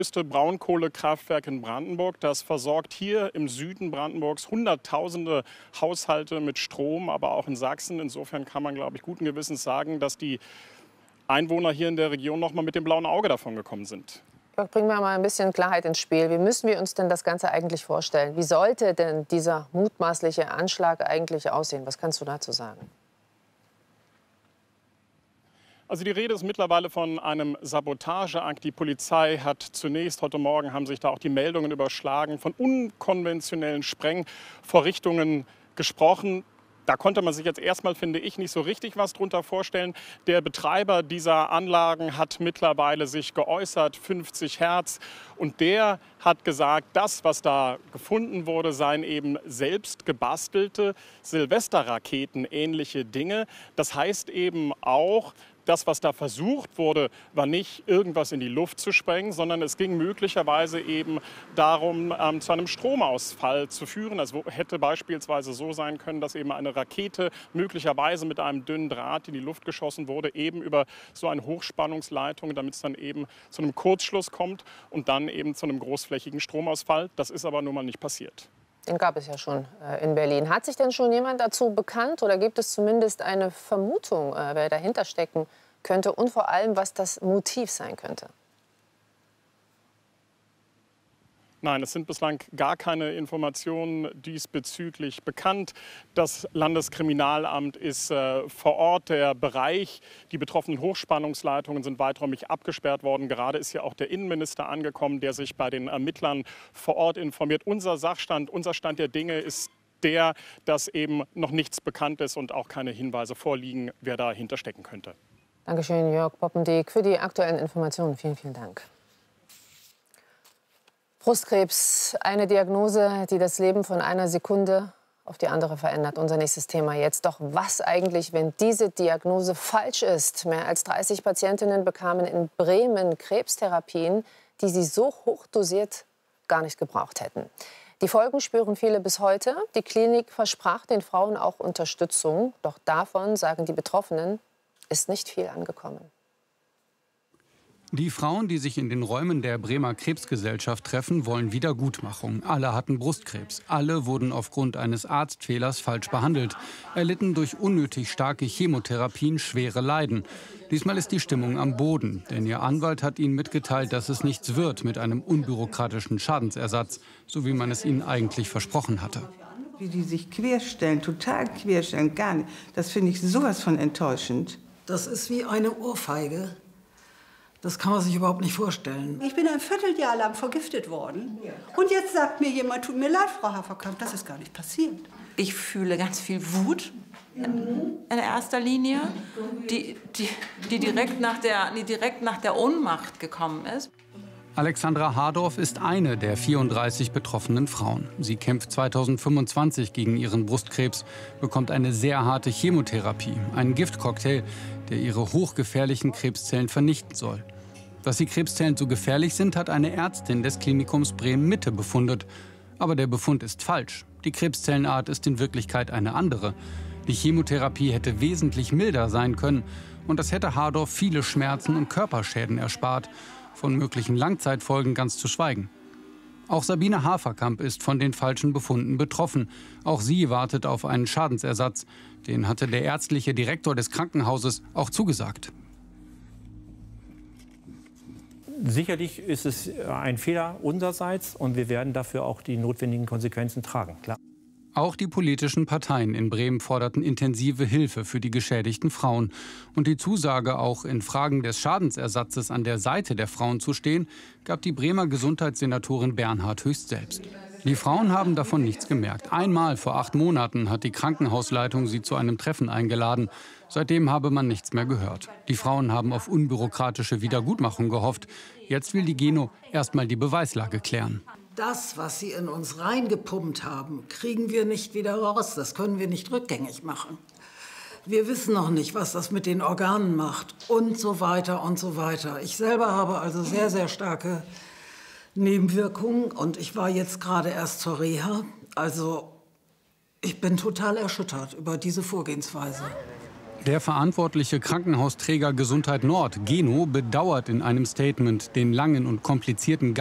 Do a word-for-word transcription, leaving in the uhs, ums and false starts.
größte Braunkohlekraftwerk in Brandenburg. Das versorgt hier im Süden Brandenburgs Hunderttausende Haushalte mit Strom, aber auch in Sachsen. Insofern kann man, glaube ich, guten Gewissens sagen, dass die Einwohner hier in der Region noch mal mit dem blauen Auge davon gekommen sind. Bringen wir mal ein bisschen Klarheit ins Spiel. Wie müssen wir uns denn das Ganze eigentlich vorstellen? Wie sollte denn dieser mutmaßliche Anschlag eigentlich aussehen? Was kannst du dazu sagen? Also die Rede ist mittlerweile von einem Sabotageakt. Die Polizei hat zunächst, heute Morgen haben sich da auch die Meldungen überschlagen, von unkonventionellen Sprengvorrichtungen gesprochen. Da konnte man sich jetzt erstmal, finde ich, nicht so richtig was drunter vorstellen. Der Betreiber dieser Anlagen hat mittlerweile sich geäußert, fünfzig Hertz. Und der hat gesagt, das, was da gefunden wurde, seien eben selbst gebastelte Silvesterraketen, ähnliche Dinge. Das heißt eben auch, das, was da versucht wurde, war nicht irgendwas in die Luft zu sprengen, sondern es ging möglicherweise eben darum, ähm, zu einem Stromausfall zu führen. Es hätte beispielsweise so sein können, dass eben eine Rakete möglicherweise mit einem dünnen Draht in die Luft geschossen wurde, eben über so eine Hochspannungsleitung, damit es dann eben zu einem Kurzschluss kommt und dann eben zu einem großflächigen Stromausfall. Das ist aber nun mal nicht passiert. Den gab es ja schon äh, in Berlin. Hat sich denn schon jemand dazu bekannt oder gibt es zumindest eine Vermutung, äh, wer dahinter stecken könnte und vor allem, was das Motiv sein könnte? Nein, es sind bislang gar keine Informationen diesbezüglich bekannt. Das Landeskriminalamt ist äh, vor Ort. Der Bereich, die betroffenen Hochspannungsleitungen sind weiträumig abgesperrt worden. Gerade ist ja auch der Innenminister angekommen, der sich bei den Ermittlern vor Ort informiert. Unser Sachstand, unser Stand der Dinge ist der, dass eben noch nichts bekannt ist und auch keine Hinweise vorliegen, wer dahinter stecken könnte. Dankeschön, Jörg Poppendiek, für die aktuellen Informationen. Vielen, vielen Dank. Brustkrebs, eine Diagnose, die das Leben von einer Sekunde auf die andere verändert. Unser nächstes Thema jetzt. Doch was eigentlich, wenn diese Diagnose falsch ist? Mehr als dreißig Patientinnen bekamen in Bremen Krebstherapien, die sie so hoch dosiert gar nicht gebraucht hätten. Die Folgen spüren viele bis heute. Die Klinik versprach den Frauen auch Unterstützung. Doch davon, sagen die Betroffenen, ist nicht viel angekommen. Die Frauen, die sich in den Räumen der Bremer Krebsgesellschaft treffen, wollen Wiedergutmachung. Alle hatten Brustkrebs. Alle wurden aufgrund eines Arztfehlers falsch behandelt, erlitten durch unnötig starke Chemotherapien schwere Leiden. Diesmal ist die Stimmung am Boden, denn ihr Anwalt hat ihnen mitgeteilt, dass es nichts wird mit einem unbürokratischen Schadensersatz, so wie man es ihnen eigentlich versprochen hatte. Wie die sich querstellen, total querstellen, gar nicht. Das finde ich sowas von enttäuschend. Das ist wie eine Ohrfeige. Das kann man sich überhaupt nicht vorstellen. Ich bin ein Vierteljahr lang vergiftet worden. Und jetzt sagt mir jemand, tut mir leid, Frau Haferkamp, das ist gar nicht passiert. Ich fühle ganz viel Wut in erster Linie, die, die, die, direkt nach der, die direkt nach der Ohnmacht gekommen ist. Alexandra Hardorf ist eine der vierunddreißig betroffenen Frauen. Sie kämpft zweitausendfünfundzwanzig gegen ihren Brustkrebs, bekommt eine sehr harte Chemotherapie, einen Giftcocktail, der ihre hochgefährlichen Krebszellen vernichten soll. Dass die Krebszellen so gefährlich sind, hat eine Ärztin des Klinikums Bremen-Mitte befundet. Aber der Befund ist falsch. Die Krebszellenart ist in Wirklichkeit eine andere. Die Chemotherapie hätte wesentlich milder sein können. Und das hätte Hardorf viele Schmerzen und Körperschäden erspart. Von möglichen Langzeitfolgen ganz zu schweigen. Auch Sabine Haferkamp ist von den falschen Befunden betroffen. Auch sie wartet auf einen Schadensersatz. Den hatte der ärztliche Direktor des Krankenhauses auch zugesagt. Sicherlich ist es ein Fehler unsererseits und wir werden dafür auch die notwendigen Konsequenzen tragen. Klar. Auch die politischen Parteien in Bremen forderten intensive Hilfe für die geschädigten Frauen. Und die Zusage, auch in Fragen des Schadensersatzes an der Seite der Frauen zu stehen, gab die Bremer Gesundheitssenatorin Bernhard Höchst selbst. Die Frauen haben davon nichts gemerkt. Einmal vor acht Monaten hat die Krankenhausleitung sie zu einem Treffen eingeladen. Seitdem habe man nichts mehr gehört. Die Frauen haben auf unbürokratische Wiedergutmachung gehofft. Jetzt will die Geno erst mal die Beweislage klären. Das, was sie in uns reingepumpt haben, kriegen wir nicht wieder raus. Das können wir nicht rückgängig machen. Wir wissen noch nicht, was das mit den Organen macht und so weiter und so weiter. Ich selber habe also sehr, sehr starke Nebenwirkungen und ich war jetzt gerade erst zur Reha. Also ich bin total erschüttert über diese Vorgehensweise. Der verantwortliche Krankenhausträger Gesundheit Nord, Geno, bedauert in einem Statement den langen und komplizierten